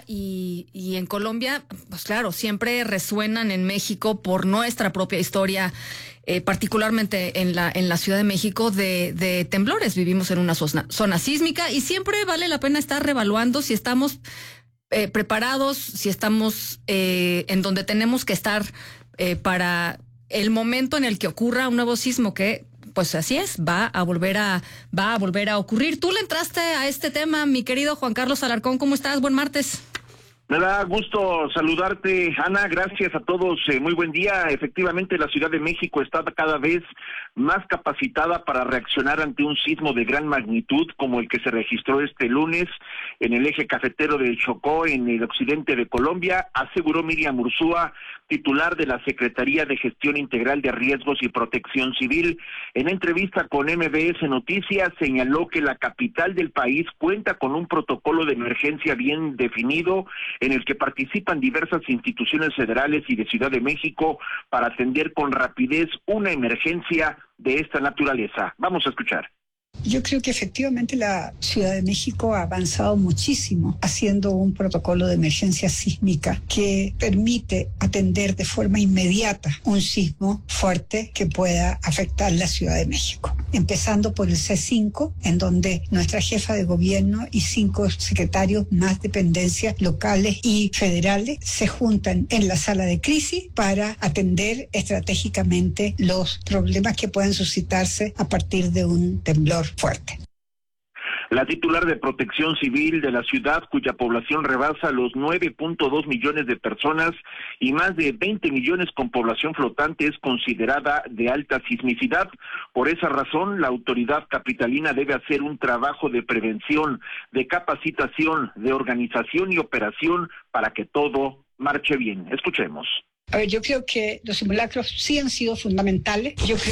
Venezuela y en Colombia, pues claro, siempre resuenan en México por nuestra propia historia, particularmente en la Ciudad de México, de temblores. Vivimos en una zona sísmica y siempre vale la pena estar reevaluando si estamos preparados, si estamos en donde tenemos que estar para el momento en el que ocurra un nuevo sismo, que pues así es, va a volver a ocurrir. Tú le entraste a este tema, mi querido Juan Carlos Alarcón. ¿Cómo estás? Buen martes. Me da gusto saludarte, Ana. Gracias a todos. Muy buen día. Efectivamente, la Ciudad de México está cada vez más capacitada para reaccionar ante un sismo de gran magnitud como el que se registró este lunes en el eje cafetero de Chocó, en el occidente de Colombia, aseguró Miriam Urzúa, titular de la Secretaría de Gestión Integral de Riesgos y Protección Civil. En entrevista con MBS Noticias, señaló que la capital del país cuenta con un protocolo de emergencia bien definido, en el que participan diversas instituciones federales y de Ciudad de México para atender con rapidez una emergencia de esta naturaleza. Vamos a escuchar. Yo creo que efectivamente la Ciudad de México ha avanzado muchísimo haciendo un protocolo de emergencia sísmica que permite atender de forma inmediata un sismo fuerte que pueda afectar la Ciudad de México. Empezando por el C5, en donde nuestra jefa de gobierno y 5 secretarios más dependencias locales y federales se juntan en la sala de crisis para atender estratégicamente los problemas que puedan suscitarse a partir de un temblor fuerte. La titular de Protección Civil de la ciudad, cuya población rebasa los 9.2 millones de personas y más de 20 millones con población flotante, es considerada de alta sismicidad. Por esa razón, la autoridad capitalina debe hacer un trabajo de prevención, de capacitación, de organización y operación para que todo marche bien. Escuchemos. A ver, yo creo que los simulacros sí han sido fundamentales. Yo creo